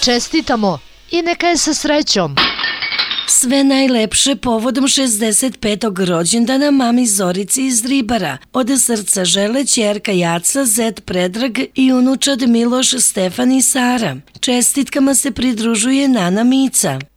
Čestitamo i neka je sa srećom. Sve najlepše povodom 65. rođendana mami Zorici iz Ribara. Od srca žele ćerka Jaca, zet Predrag i unučad Miloš, Stefan i Sara. Čestitkama se pridružuje Nana Mica.